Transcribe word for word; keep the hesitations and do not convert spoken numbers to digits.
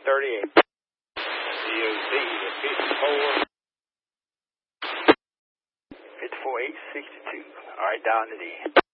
thirty-eight. D O Z fifty-four. fifty-four eight sixty-two. All right, down to D.